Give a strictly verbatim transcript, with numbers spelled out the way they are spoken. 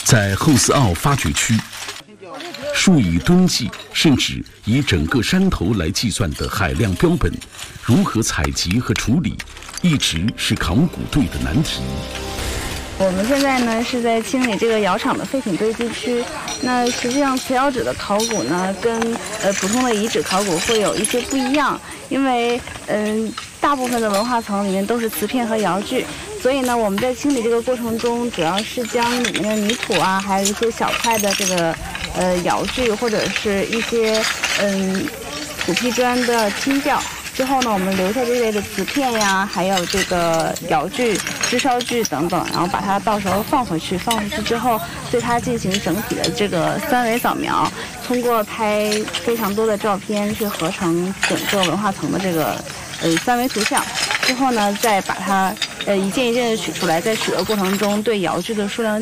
在后思澳发掘区，数以吨计，甚至以整个山头来计算的海量标本，如何采集和处理，一直是考古队的难题。 我们现在呢是在清理这个窑厂的废品堆积区。那实际上，瓷窑址的考古呢，跟呃普通的遗址考古会有一些不一样，因为嗯、呃，大部分的文化层里面都是瓷片和窑具。所以呢，我们在清理这个过程中，主要是将里面的泥土啊，还有一些小块的这个呃窑具或者是一些嗯土坯砖都要清掉。之后呢，我们留下这类的瓷片呀，还有这个窑具、支烧具等等，然后把它到时候放回去。放回去之后，对它进行整体的这个三维扫描，通过拍非常多的照片去合成整个文化层的这个呃三维图像。之后呢，再把它呃一件一件的取出来，在取的过程中对窑具的数量